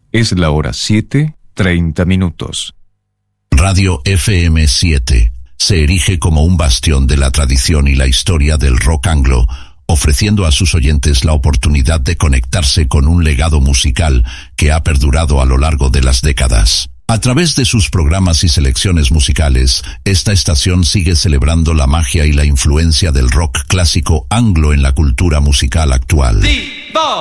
Es la hora 7:30. Radio FM 7 se erige como un bastión de la tradición y la historia del rock anglo, ofreciendo a sus oyentes la oportunidad de conectarse con un legado musical que ha perdurado a lo largo de las décadas. A través de sus programas y selecciones musicales, esta estación sigue celebrando la magia y la influencia del rock clásico anglo en la cultura musical actual.